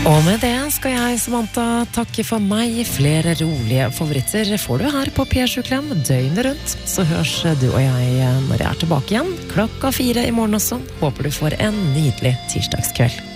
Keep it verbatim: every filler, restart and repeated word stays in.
Og med det skal jeg, Samantha, takke for meg. Flere rolige favoritter får du her på P sju Klem døgnet rundt. Så hørs du og jeg når jeg er tilbake igjen klokka fire i morgen også. Håper du får en nydelig tirsdagskveld.